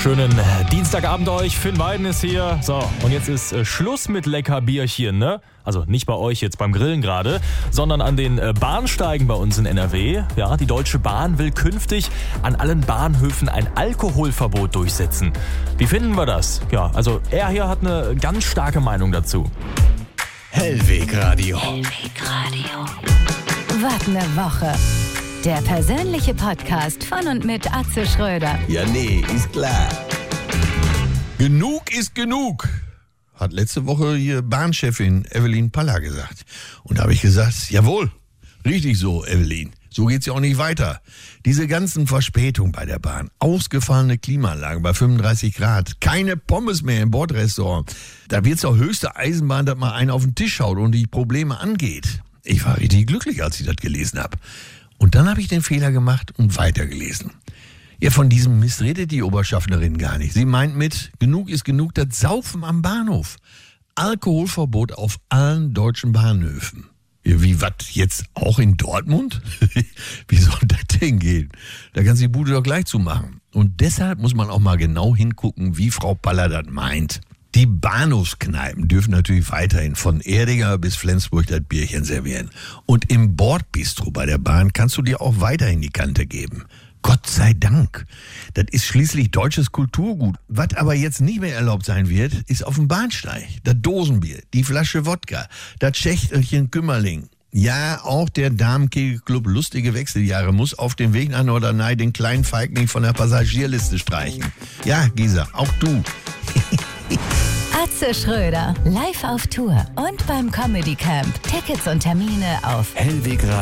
Schönen Dienstagabend euch. Finn Weiden ist hier. So, und jetzt ist Schluss mit lecker Bierchen, ne? Also nicht bei euch jetzt beim Grillen gerade, sondern an den Bahnsteigen bei uns in NRW. Ja, die Deutsche Bahn will künftig an allen Bahnhöfen ein Alkoholverbot durchsetzen. Wie finden wir das? Ja, also er hier hat eine ganz starke Meinung dazu. Hellwegradio. Wart eine Woche. Der persönliche Podcast von und mit Atze Schröder. Ja, nee, ist klar. Genug ist genug, hat letzte Woche hier Bahnchefin Evelyn Paller gesagt. Und da habe ich gesagt, jawohl, richtig so, Evelyn. So geht's ja auch nicht weiter. Diese ganzen Verspätungen bei der Bahn, ausgefallene Klimaanlagen bei 35 Grad, keine Pommes mehr im Bordrestaurant. Da wird's doch höchste Eisenbahn, dass mal einer auf den Tisch schaut und die Probleme angeht. Ich war richtig glücklich, als ich das gelesen habe. Und dann habe ich den Fehler gemacht und weitergelesen. Ja, von diesem Mist redet die Oberschaffnerin gar nicht. Sie meint mit, genug ist genug, das Saufen am Bahnhof. Alkoholverbot auf allen deutschen Bahnhöfen. Ja, wie, was, jetzt auch in Dortmund? Wie soll das denn gehen? Da kannst du die Bude doch gleich zumachen. Und deshalb muss man auch mal genau hingucken, wie Frau Paller das meint. Die Bahnhofskneipen dürfen natürlich weiterhin von Erdinger bis Flensburg das Bierchen servieren. Und im Bordbistro bei der Bahn kannst du dir auch weiterhin die Kante geben. Gott sei Dank. Das ist schließlich deutsches Kulturgut. Was aber jetzt nicht mehr erlaubt sein wird, ist auf dem Bahnsteig. Das Dosenbier, die Flasche Wodka, das Schächtelchen Kümmerling. Ja, auch der Damenkegelclub Lustige Wechseljahre muss auf dem Weg nach Norderney den kleinen Feigling von der Passagierliste streichen. Ja, Gisa, auch du. Atze Schröder, live auf Tour und beim Comedy Camp. Tickets und Termine auf Hellwegradio.